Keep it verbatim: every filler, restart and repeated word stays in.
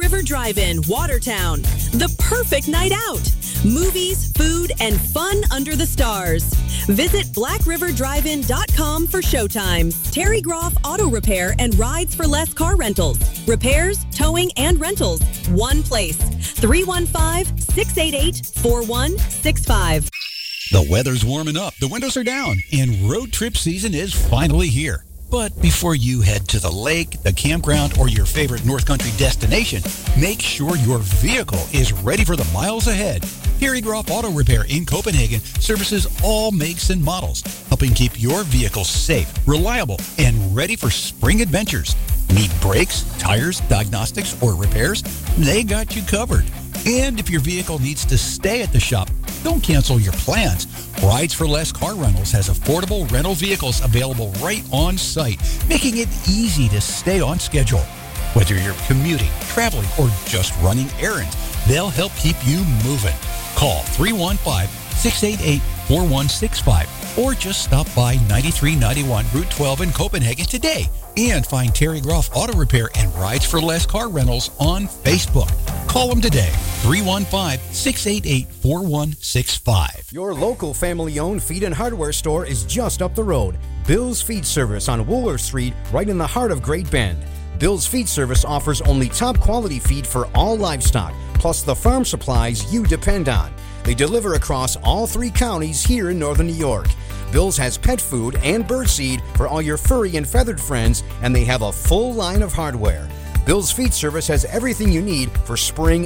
River Drive-In, Watertown. The perfect night out. Movies, food, and fun under the stars. Visit black river drive in dot com for showtimes. Terry Groff Auto Repair and Rides for Less car rentals. Repairs, towing, and rentals. One place. three one five, six eight eight, four one six five. The weather's warming up, the windows are down, and road trip season is finally here. But before you head to the lake, the campground, or your favorite North Country destination, make sure your vehicle is ready for the miles ahead. Terry Groff Auto Repair in Copenhagen services all makes and models, helping keep your vehicle safe, reliable, and ready for spring adventures. Need brakes, tires, diagnostics, or repairs? They got you covered. And if your vehicle needs to stay at the shop, don't cancel your plans. Rides for Less Car Rentals has affordable rental vehicles available right on site, making it easy to stay on schedule. Whether you're commuting, traveling, or just running errands, they'll help keep you moving. Call three one five, six eight eight, four one six five or just stop by ninety-three ninety-one Route twelve in Copenhagen today and find Terry Groff Auto Repair and Rides for Less Car Rentals on Facebook. Call them today, three one five, six eight eight, four one six five. Your local family-owned feed and hardware store is just up the road. Bill's Feed Service on Wooler Street, right in the heart of Great Bend. Bill's Feed Service offers only top-quality feed for all livestock, plus the farm supplies you depend on. They deliver across all three counties here in northern New York. Bill's has pet food and birdseed for all your furry and feathered friends, and they have a full line of hardware. Bill's Feed Service has everything you need for spring